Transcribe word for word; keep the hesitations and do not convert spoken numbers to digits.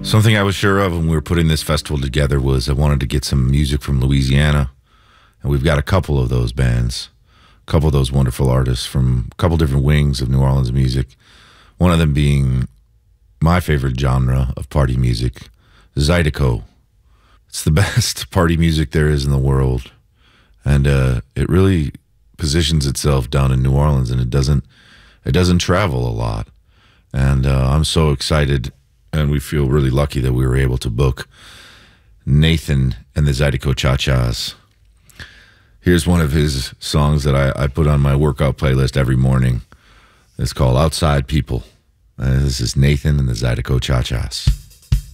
Something I was sure of when we were putting this festival together was I wanted to get some music from Louisiana, and we've got a couple of those bands, a couple of those wonderful artists from a couple different wings of New Orleans music, one of them being my favorite genre of party music, Zydeco. It's the best party music there is in the world, and uh, it really positions itself down in New Orleans, and it doesn't it doesn't travel a lot. And uh, I'm so excited, and we feel really lucky that we were able to book Nathan and the Zydeco Cha-Chas. Here's one of his songs that I, I put on my workout playlist every morning. It's called Outside People. And this is Nathan and the Zydeco Cha-Chas.